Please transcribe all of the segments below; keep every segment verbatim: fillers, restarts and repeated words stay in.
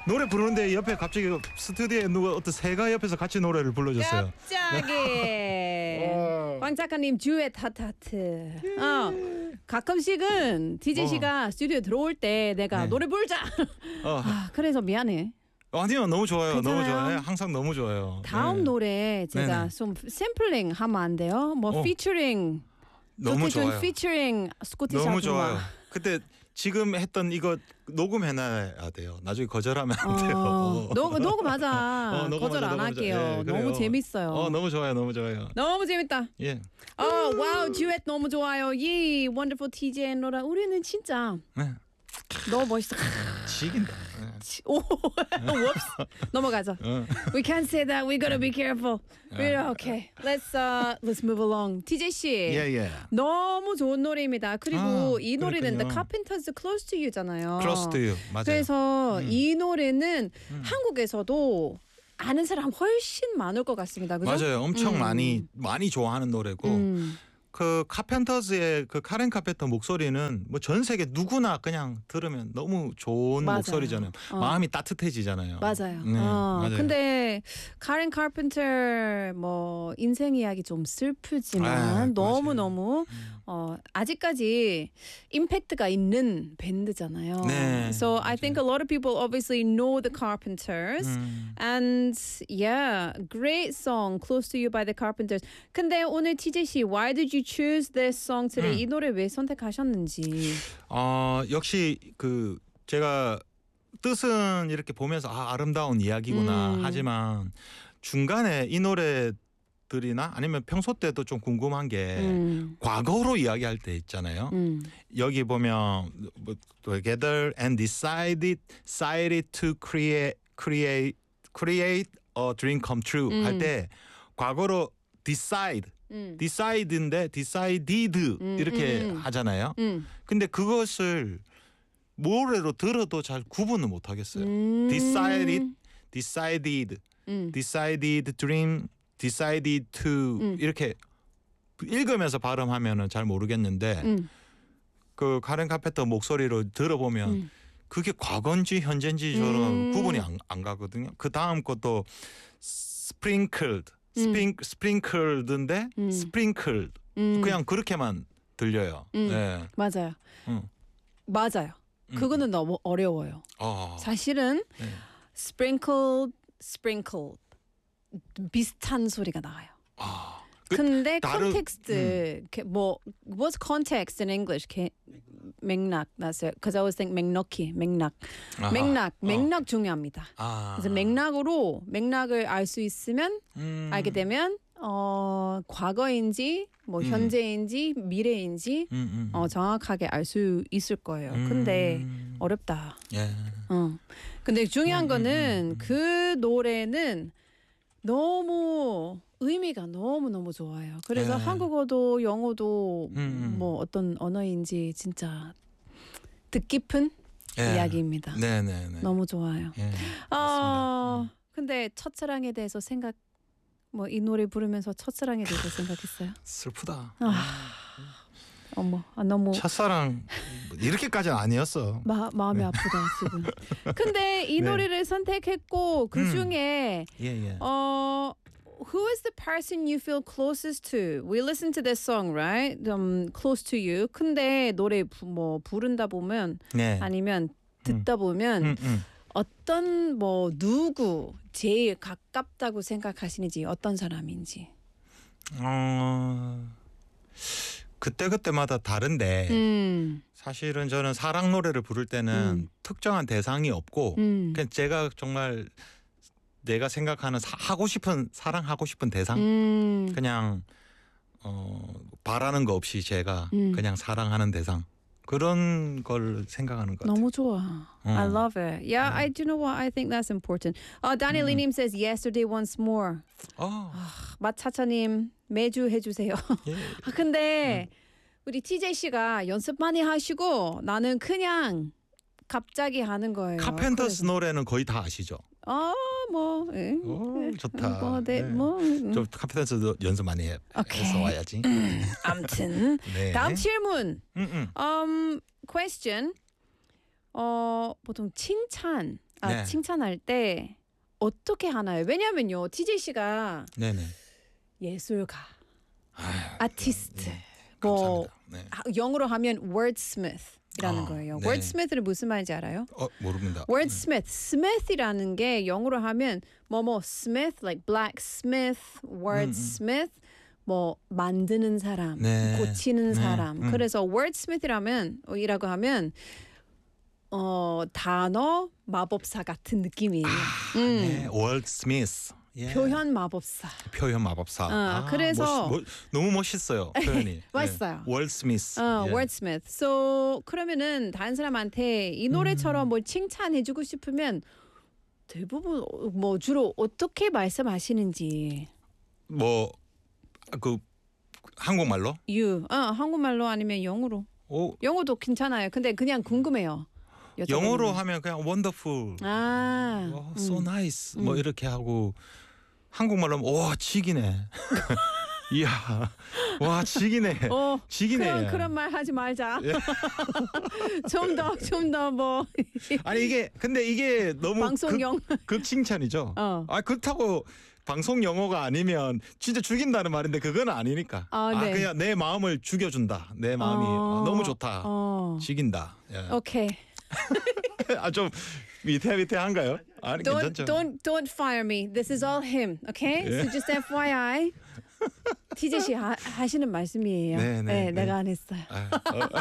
노래 부르는데 옆에 갑자기 스튜디오에 누가 어떤 새가 옆에서 같이 노래를 불러줬어요. 갑자기 황 작가님 듀엣 하트 하트. 어. 가끔씩은 디제이 씨가 스튜디오 들어올 때 내가 네. 노래 부르자. 어. 아, 그래서 미안해. 아니요, 너무 좋아요. 너무 괜찮아요? 좋아요. 네, 항상 너무 좋아요. 다음 네. 노래 제가 네네. 좀 샘플링 하면 안 돼요? 뭐 어. 피처링 너무 조태준 좋아요. 피처링 스코티 너무 샤프마. 좋아요. 그때 지금 했던 이거 녹음해놔야 돼요. 나중에 거절하면 안 돼요. 어, 녹, 녹음하자. 어, 녹음하자, 거절 안 녹음하자. 할게요. 예, 그래요. 너무 재밌어요. 어, 너무 좋아요. 너무 좋아요. 너무 재밌다. 예. 어, 와우 듀엣 너무 좋아요. 이 원더풀 티제이 노라 우리는 진짜 네. 너무 멋있어. 지긴다. 네. 오, whoops. 넘어가자. 어. We can't say that. We gotta be careful. We're okay. Let's uh, let's move along. 디제이 씨. 예, 예. 너무 좋은 노래입니다. 그리고 아, 이 노래는 그랬군요. The Carpenters Close to You잖아요. Close to you. 맞아요. 그래서 음. 이 노래는 한국에서도 아는 사람 훨씬 많을 것 같습니다. 그죠? 맞아요. 엄청 음. 많이 많이 좋아하는 노래고 음. 그 카펜터즈의 그 카렌 카펜터 목소리는 뭐 전 세계 누구나 그냥 들으면 너무 좋은 맞아요. 목소리잖아요. 어. 마음이 따뜻해지잖아요. 맞아요. 네, 어, 맞아요. 근데 카렌 카펜터 뭐 인생 이야기 좀 슬프지만 아, 너무 맞아요. 너무 어, 아직까지 임팩트가 있는 밴드잖아요. 네, So I think a lot of people obviously know the Carpenters. 음. And yeah, great song, Close to You by the Carpenters. 근데 오늘 티제이 씨, why did you choose this song today? 음. 이 노래 왜 선택하셨는지. 어, 역시 그 제가 뜻은 이렇게 보면서 아, 아름다운 이야기구나 음. 하지만 중간에 이 노래들이나 아니면 평소 때도 좀 궁금한 게 음, 과거로 이야기할 때 있잖아요. 음, 여기 보면 뭐, together and decided decided to create create create a dream come true 음. 할 때 과거로 decide 음, decide인데 decided 음, 이렇게 음, 음. 하잖아요. 음. 근데 그것을 노래로 들어도 잘 구분을 못 하겠어요. 음. decided decided 음. decided dream decided to 음. 이렇게 읽으면서 발음하면은 잘 모르겠는데 음. 그 카렌 카펜터 목소리로 들어보면 음. 그게 과거인지 현재인지처럼 음. 구분이 안, 안 가거든요. 그 다음 것도 sprinkled, 음. 스프링 sprinkled,인데 음. sprinkled 음. 그냥 그렇게만 들려요. 음. 네. 맞아요. 음. 맞아요. 음. 그거는 너무 어려워요. 어. 사실은 네. sprinkled, sprinkled 비슷한 소리가 나와요. 아. 그 근데 다른- 컨텍스트 뭐 what's context in English? 게, 맥락 나서 because I always think 맥락이 맥락 아하. 맥락 어. 맥락 중요합니다. 아. 그래서 맥락으로 맥락을 알 수 있으면 음. 알게 되면 어 과거인지 뭐 음. 현재인지 미래인지 음, 음, 음. 어 정확하게 알 수 있을 거예요. 근데 음. 어렵다. 예. 어. 근데 중요한 음, 음, 거는 음, 음. 그 노래는 너무 의미가 너무 너무 좋아요. 그래서 네. 한국어도 영어도 음, 음. 뭐 어떤 언어인지 진짜 뜻깊은 예. 이야기입니다. 네, 네, 네. 너무 좋아요. 예. 어, 근데 첫사랑에 대해서 생각 뭐 이 노래 부르면서 첫사랑에 대해서 생각했어요. 슬프다. 어머, 아, 너무 첫사랑 이렇게까지는 아니었어. 마, 마음이 아프다 지금. 근데 이 네. 노래를 선택했고 그 음. 중에 예, 예. 어 who is the person you feel closest to? We listen to this song, right? Um, close to you. 근데 노래 부, 뭐 부른다 보면 네. 아니면 듣다 보면 음, 음. 어떤 뭐 누구 제일 가깝다고 생각하시는지 어떤 사람인지. 어. 그때 그때마다 다른데 음, 사실은 저는 사랑 노래를 부를 때는 음. 특정한 대상이 없고 음, 그냥 제가 정말 내가 생각하는 사, 하고 싶은 사랑하고 싶은 대상 음, 그냥 어 바라는 거 없이 제가 음. 그냥 사랑하는 대상 그런 걸 생각하는 것 같아요. 너무 좋아. I 음. love it. Yeah, I do know what I think that's important. 어, 다니엘님 says yesterday once more. 어, 마차차님 매주 해주세요. 예. 아, 근데 우리 티제이 씨가 연습 많이 하시고 나는 그냥 갑자기 하는 거예요. 카펜터스 그래서- 노래는 거의 다 아시죠? 어, 뭐, 예. 오, 좋다. 뭐, 네, 네. 뭐. 음. 저 카펜터스도 연습 많이 해, 오케이. 해서 와야지. 아무튼 네. 다음 질문. 음, 음. Um, question. 어, 보통 칭찬 아, 네. 칭찬할 때 어떻게 하나요? 왜냐면요. 티제이 씨가 네네. 예술가, 아유, 아티스트, 네. 뭐 감사합니다. 네. 하- 영어로 하면 wordsmith이라는 아, 거예요. 네. wordsmith는 무슨 말인지 알아요? 어 모릅니다. wordsmith, smith이라는 게 영어로 하면 뭐뭐 smith, like blacksmith, wordsmith, 뭐 만드는 사람, 네. 고치는 네. 사람. 음. 그래서 wordsmith이라면 이라고 하면 어 단어 마법사 같은 느낌이에요. 음. 네. 월드 스미스. 예. 표현 마법사. 표현 마법사. 어, 아, 그래서- 멋, 멋, 너무 멋있어요. 표현이. 맛있어요. 네. 월드 스미스. 어, 예. wordsmith. So 그러면은 다른 사람한테 이 노래처럼 음. 뭘 칭찬해주고 싶으면 대부분 어, 뭐 주로 어떻게 말씀하시는지. 뭐그 한국말로? You, 어, 한국말로 아니면 영어로. 오, 영어도 괜찮아요. 근데 그냥 궁금해요. 여쭤보는 영어로 거. 하면 그냥 원더풀. 아, 어, 음. so nice. 음. 뭐 이렇게 하고 한국말로 하면 와, 지기네. 이야. 와, 지기네. 어, 지기네. 그런 그런 말 하지 말자. 예. 좀 더 좀 더 뭐 아니 이게 근데 이게 너무 방송용. 극, 극칭찬이죠. 어. 아, 그렇다고 방송 영어가 아니면 진짜 죽인다는 말인데 그건 아니니까. 아, 네. 그냥 내 마음을 죽여준다. 내 마음이 어. 아, 너무 좋다. 어. 죽인다. 예. 오케이. 아, 좀 위태위태한가요? 아니 Don't 괜찮죠. don't don't fire me. This is all him. Okay? 예. So just 에프와이아이. 티제이 씨 하, 하시는 말씀이에요. 네, 네, 네. 내가 안 했어요. 아,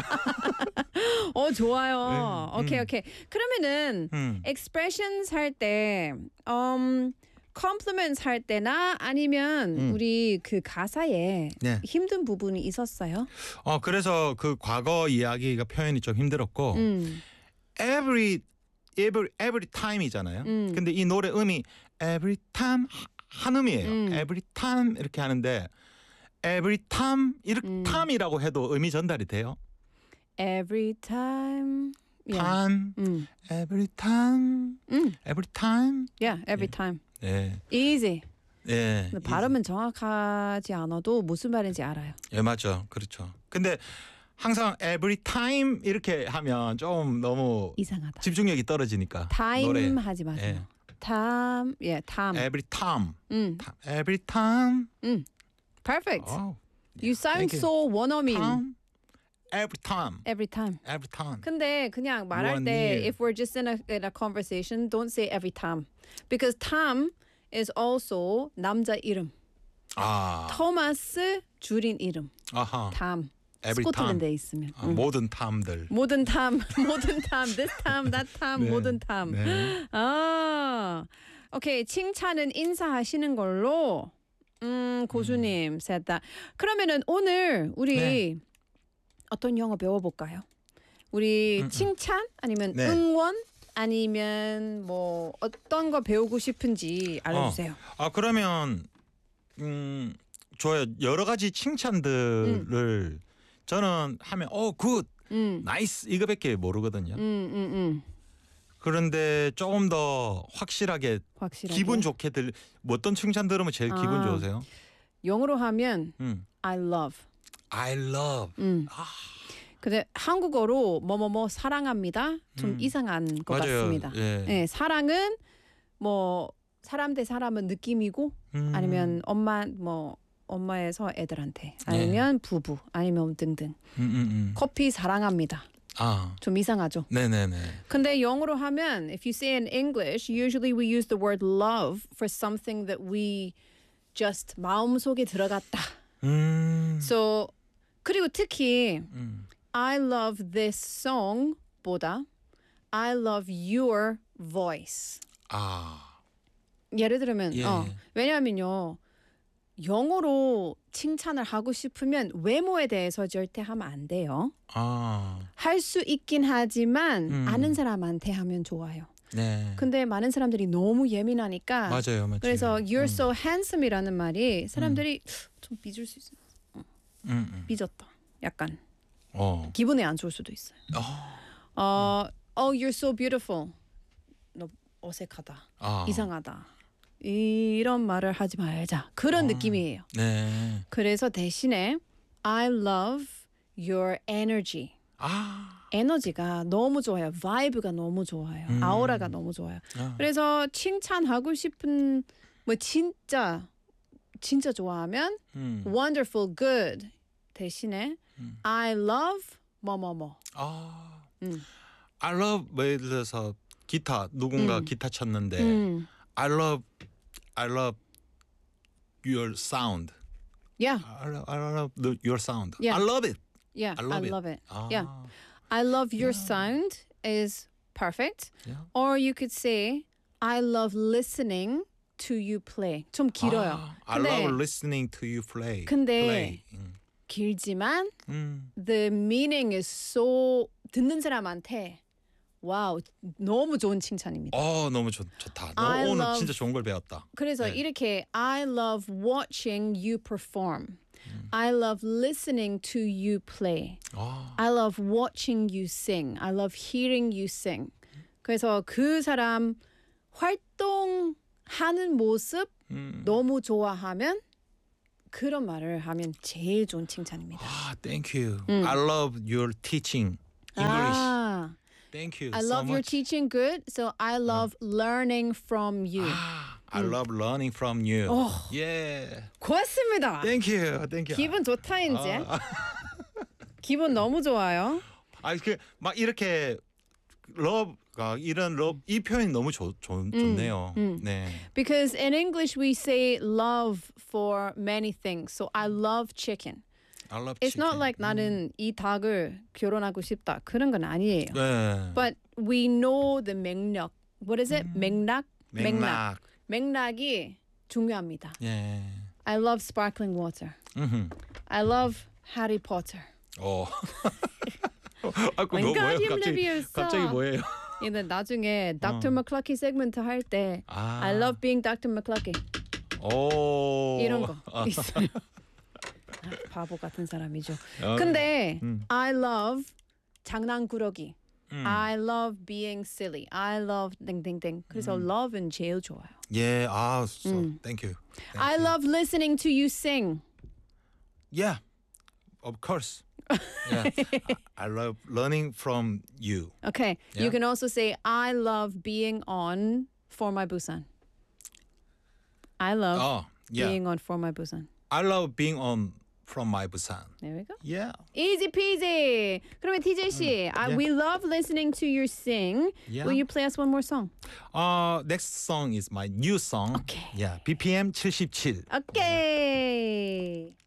어, 어 좋아요. 네, 오케이 음. 오케이. 그러면은 음. expressions 할 때, um, compliments 할 때나 아니면 음. 우리 그 가사에 네. 힘든 부분이 있었어요. 어 그래서 그 과거 이야기가 표현이 좀 힘들었고 음. every every every time이잖아요. 음. 근데 이 노래 음이 every time 하- 한 음이에요. 음. every time 이렇게 하는데 every time 이렇게 음. time이라고 해도 의미 전달이 돼요. Every time. Yeah. time, 음. every time, 음. every time. Yeah, every 예. time. 예, Easy. 예, 근데 발음은 정확하지 않아도 무슨 말인지 알아요. 예, 맞죠, 그렇죠. 근데 항상 every time 이렇게 하면 좀 너무 이상하다. 집중력이 떨어지니까. time 노래. 하지 마세요. 예. time, 예, time. every time, 음, every time. 음, perfect. Oh, You sound thank you. so 원어민. time, every time, Every time. every time. 근데 그냥 말할 One 때 year. if we're just in a in a conversation, don't say every time, because Tom is also 남자 이름. 아, 토마스 줄인 이름. 아하. Tom. Every 스코틀랜드에 있으면. 아, 음. 모든 탐들. 모든 Tom, 모든 Tom, this Tom, that Tom, 네. 모든 Tom. 네. 아, 오케이. 칭찬은 인사하시는 걸로. 음, 고수님, 셋다. 그러면은 오늘 우리 네. 어떤 영어 배워볼까요? 우리 음, 음. 칭찬 아니면 네. 응원 아니면 뭐 어떤 거 배우고 싶은지 알려주세요. 아 그러면 음 좋아요. 여러 가지 칭찬들을 저는 하면 어 굿, 음, 나이스 이거밖에 모르거든요. 음, 음, 음. 그런데 조금 더 확실하게 확실하게. 기분 좋게 들 어떤 칭찬 들으면 제일 기분 아. 좋으세요? 영어로 하면 음. I love. I love. 음. 아, 근데 한국어로 뭐뭐뭐 사랑합니다. 좀 음. 이상한 것 맞아요. 같습니다. 예. 네, 사랑은 뭐 사람 대 사람은 느낌이고 음. 아니면 엄마 뭐 엄마에서 애들한테 아니면 부부 아니면 등등. 음, 음, 음. 커피 사랑합니다. 아, 좀 이상하죠. 네네네. 근데 영어로 하면 if you say in English, usually we use the word love for something that we just 마음속에 들어갔다. 음. So 그리고 특히 음. I love this song 보다 I love your voice. 아, 예를 들면 예. 어, 왜냐하면요. 영어로 칭찬을 하고 싶으면 외모에 대해서 절대 하면 안 돼요. 아, 할 수 있긴 하지만 음. 아는 사람한테 하면 좋아요. 네. 근데 많은 사람들이 너무 예민하니까 맞아요, 맞아요. 그래서 you're 음. so handsome이라는 말이 사람들이 좀 삐질 수 있어요. 음, 음. 삐졌다. 약간 어. 기분이 안 좋을 수도 있어요. 어. 어, oh you're so beautiful. 너 어색하다. 아. 이상하다. 이런 말을 하지 말자. 그런 아. 느낌이에요. 네. 그래서 대신에 I love your energy. 아. 에너지가 너무 좋아요. 바이브가 너무 좋아요. 음. 아우라가 너무 좋아요. 아. 그래서 칭찬하고 싶은 뭐 진짜 진짜 좋아하면 음. wonderful, good 대신에 음. I love 뭐뭐뭐. 아. 음. I love 뭐 예를 들어서 기타 누군가 음. 기타 쳤는데 음. I love I love your sound. Yeah, I love, I love the, your sound. Yeah. I love it. yeah, I love it. it. 아. Yeah, I love your sound is perfect. Yeah. Or you could say I love listening to you play. 좀 길어요. 아, I 근데 love listening to you play. 근데 play. 음. 길지만 음. the meaning is so 듣는 사람한테 와우 너무 좋은 칭찬입니다. 어 너무 좋, 좋다. 너 I 오늘 love- 진짜 좋은 걸 배웠다. 그래서 네. 이렇게 I love watching you perform. I love listening to you play. 아, I love watching you sing. I love hearing you sing. 그래서 그 사람 활동하는 모습 음. 너무 좋아하면 그런 말을 하면 제일 좋은 칭찬입니다. 아, thank you. I love your teaching English. 아, Thank you I so love your much. teaching good. So I love learning from you. 아, I love learning from you. 어. Yeah. 고맙습니다. Thank you. Thank you. 기분 좋다 이제. 아, 기분 너무 좋아요. 아, 그막 이렇게 love가 이런 love 이 표현이 너무 좋, 좋, 좋네요. 네. Because in English we say love for many things. So I love chicken. I love It's not chicken. like 나는 이 닭을 결혼하고 싶다. 그런 건 아니에요. 네. But we know the 맥락. What is it? 맥락? 맥락. 맥락이 중요합니다. 예. I love sparkling water. 음. I love Harry Potter. 어. 아, 그 My 뭐, God, 뭐예요? you 갑자기 oblivious. 갑자기 뭐예요? 근데 나중에 닥터 McClucky 세그먼트 할 때 아. I love being 닥터 McClucky 오. 이런 거 아, 있어요. 아, 바보 같은 사람이죠. 어, 근데 음. I love 장난꾸러기. 음. I love being silly. I love 땡땡땡. 그래서 음. love은 제일 좋아요. 예, 아, so, 음. thank you. Thank I you. love listening to you sing. Yeah, of course. Yeah, I, I love learning from you. Okay. Yeah. You can also say I love being on For My Busan. I love Oh, yeah. being on For My Busan. I love being on from my Busan. There we go. Yeah. Easy peasy. 그러면 티제이 씨, I, yeah. we love listening to you sing. Yeah. Will you play us one more song? Uh, next song is my new song. Okay. Yeah, 비피엠 칠십칠. Okay.